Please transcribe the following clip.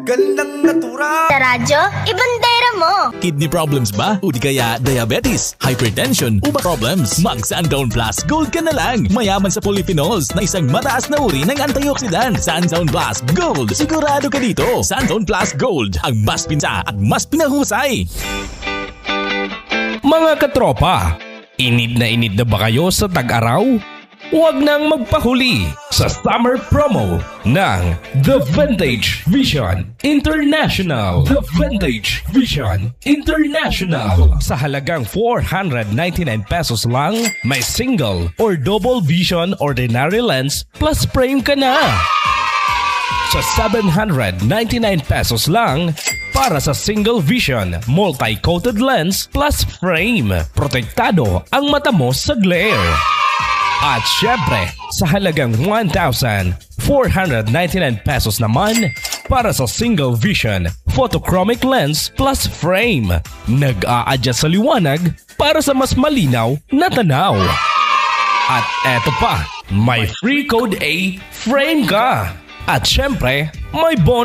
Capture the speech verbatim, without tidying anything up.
Gandang natura. Sa radyo, ibandera mo. Kidney problems ba? O di kaya diabetes, hypertension, uba problems? Mag Sundown Plus Gold ka na lang. Mayaman sa polyphenols na isang mataas na uri ng antioxidant. Sundown Plus Gold. Sigurado ka dito. Sundown Plus Gold. Ang mas pinsa at mas pinahusay. Mga katropa, inid na inid na ba kayo sa tag-araw? Huwag nang magpahuli sa summer promo ng The Vintage Vision International. The Vintage Vision International. Sa halagang four hundred ninety-nine pesos lang, may single or double vision ordinary lens plus frame ka na. Sa seven hundred ninety-nine pesos lang, para sa single vision multi-coated lens plus frame, protektado ang mata mo sa glare. At syempre, sa halagang one thousand four hundred ninety-nine pesos naman, para sa single vision photochromic lens plus frame, nag-a-adjust sa liwanag para sa mas malinaw na tanaw. At eto pa, may free code A frame ka. At syempre, may bonus